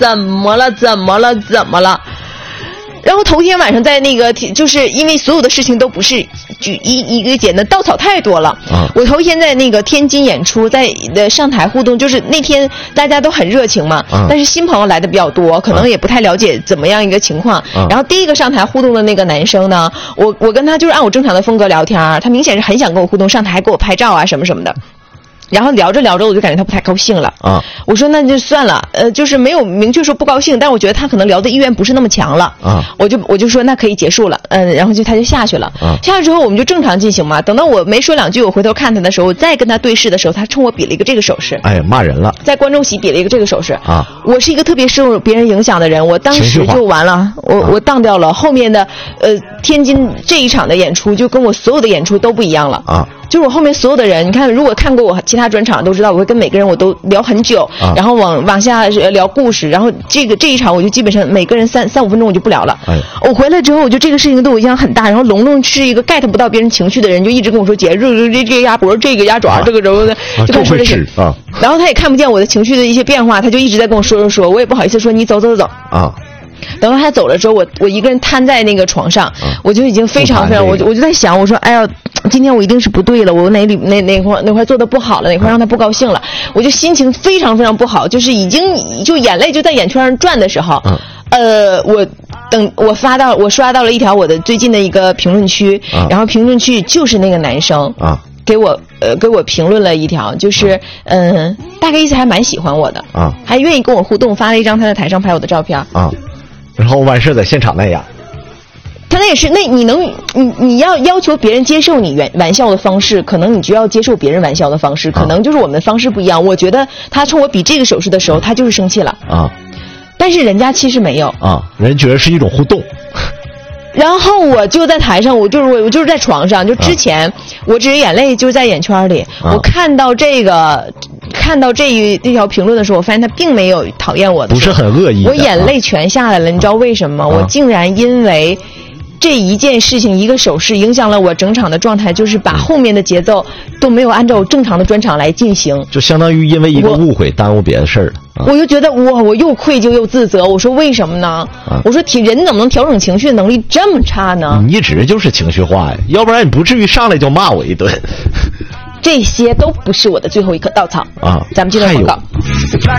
怎么了？然后头天晚上在那个，就是因为所有的事情都不是一个简单，稻草太多了。我头天在那个天津演出，在上台互动，就是那天大家都很热情嘛，但是新朋友来的比较多，可能也不太了解怎么样一个情况。然后第一个上台互动的那个男生呢，我跟他就是按我正常的风格聊天，他明显是很想跟我互动，上台还给我拍照啊什么什么的。然后聊着聊着，我就感觉他不太高兴了我说那就算了，就是没有明确说不高兴，但我觉得他可能聊的意愿不是那么强了我就说那可以结束了，然后他就下去了下去之后我们就正常进行嘛。等到我没说两句，我回头看他的时候，再跟他对视的时候，他冲我比了一个这个手势， 哎，骂人了， 在观众席比了一个这个手势我是一个特别受别人影响的人，我当时就完了，我当掉了。后面的天津这一场的演出就跟我所有的演出都不一样了就是我后面所有的人，你看如果看过我其他专场都知道，我会跟每个人我都聊很久然后往下聊故事，然后这一场我就基本上每个人三五分钟我就不聊了我回来之后我就这个事情对我影响很大。然后龙龙是一个 get 不到别人情绪的人，就一直跟我说姐这个鸭脖这个鸭爪这个什么的就跟我说这些然后他也看不见我的情绪的一些变化，他就一直在跟我说我也不好意思说你走等到他走了之后，我一个人瘫在那个床上我就已经非常我就在想，我说哎呀今天我一定是不对了，我哪块做的不好了，哪块让他不高兴了，我就心情非常非常不好，就是已经就眼泪就在眼圈上转的时候我刷到了一条我的最近的一个评论区然后评论区就是那个男生给我评论了一条，就是大概意思还蛮喜欢我的还愿意跟我互动，发了一张他在台上拍我的照片然后完事在现场那样。 他那也是，那你要求别人接受你玩笑的方式，可能你就要接受别人玩笑的方式，可能就是我们的方式不一样。我觉得他冲我比这个手势的时候，他就是生气了但是人家其实没有人觉得是一种互动。 然后我就在台上，我就是在床上，就之前我只是眼泪就在眼圈里我看到这条评论的时候，我发现他并没有讨厌我的， 不是很恶意的， 我眼泪全下来了你知道为什么吗我竟然因为这一件事情一个手势影响了我整场的状态，就是把后面的节奏都没有按照正常的专场来进行， 就相当于因为一个误会耽误别的事儿我就觉得我又愧疚又自责，我说为什么呢我说人怎么能调整情绪的能力这么差呢？ 你一直就是情绪化呀，要不然你不至于上来就骂我一顿。 这些都不是我的最后一颗稻草咱们接着广告。